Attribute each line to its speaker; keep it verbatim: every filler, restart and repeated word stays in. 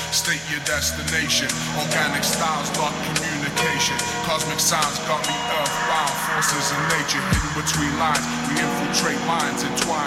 Speaker 1: State your destination. Organic styles lock communication. Cosmic signs got the earth bound forces in nature hidden between lines. We infiltrate minds entwined